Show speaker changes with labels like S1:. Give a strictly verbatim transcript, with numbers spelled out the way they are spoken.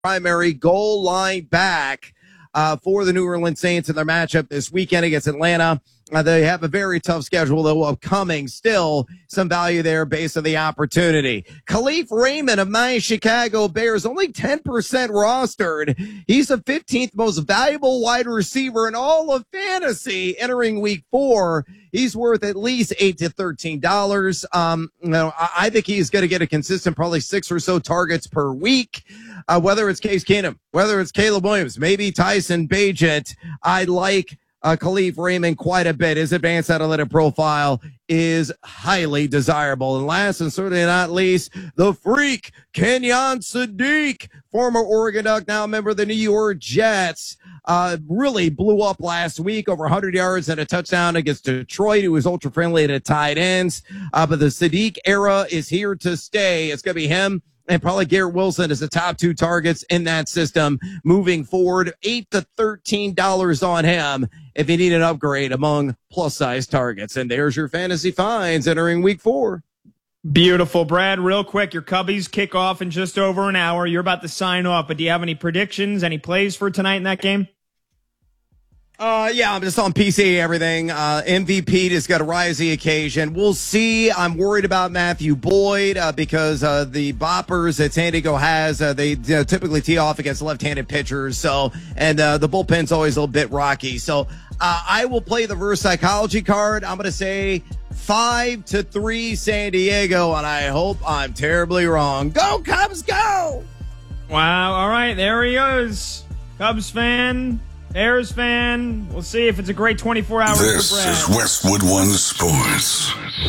S1: primary goal line back uh, for the New Orleans Saints in their matchup this weekend against Atlanta. Uh, they have a very tough schedule, though, upcoming. Still, some value there based on the opportunity. Khalif Raymond of my Chicago Bears, only ten percent rostered. He's the fifteenth most valuable wide receiver in all of fantasy entering week four. He's worth at least eight to thirteen dollars. Um, you know, I, I think he's going to get a consistent, probably six or so targets per week. Uh, whether it's Case Keenum, whether it's Caleb Williams, maybe Tyson Bagent, I like Uh, Khalif Raymond quite a bit. His advanced analytic profile is highly desirable. And last and certainly not least, the freak, Kenyon Sadiq, former Oregon Duck, now a member of the New York Jets, uh, really blew up last week, over one hundred yards and a touchdown against Detroit, who was ultra friendly to tight ends. Uh, but the Sadiq era is here to stay. It's going to be him and probably Garrett Wilson as the top two targets in that system moving forward. eight to thirteen dollars on him if you need an upgrade among plus-size targets. And there's your fantasy finds entering week four.
S2: Beautiful, Brad. Real quick, your Cubbies kick off in just over an hour. You're about to sign off, but do you have any predictions, any plays for tonight in that game?
S1: Uh, yeah, I'm just on P C, everything. Uh, M V P just got to rise the occasion. We'll see. I'm worried about Matthew Boyd uh, because uh, the boppers that San Diego has, uh, they you know, typically tee off against left-handed pitchers. So, and uh, the bullpen's always a little bit rocky. So, uh, I will play the reverse psychology card. I'm going to say five to three San Diego, and I hope I'm terribly wrong. Go Cubs, go!
S2: Wow. All right, there he is. Cubs fan. Bears fan. We'll see if it's a great twenty-four hours.
S3: This is Westwood One Sports.